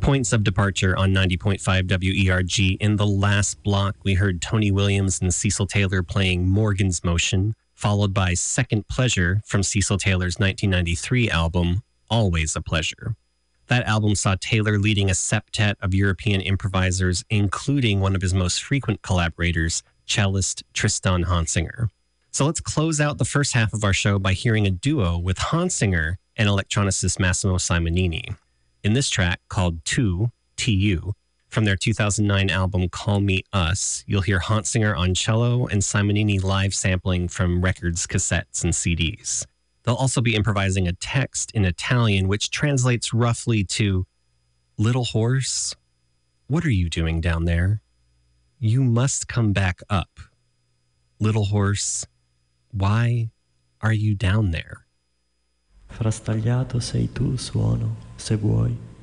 Points of departure on 90.5 WERG. In the last block, we heard Tony Williams and Cecil Taylor playing Morgan's Motion, followed by Second Pleasure from Cecil Taylor's 1993 album, Always a Pleasure. That album saw Taylor leading a septet of European improvisers, including one of his most frequent collaborators, cellist Tristan Hansinger. So let's close out the first half of our show by hearing a duo with Hansinger and electronicist Massimo Simonini. In this track called Tu, T-U, from their 2009 album Call Me Us, you'll hear Hansinger on cello and Simonini live sampling from records, cassettes, and CDs. They'll also be improvising a text in Italian, which translates roughly to, "Little horse, what are you doing down there? You must come back up. Little horse, why are you down there?" Frastagliato sei tu, suono, se vuoi.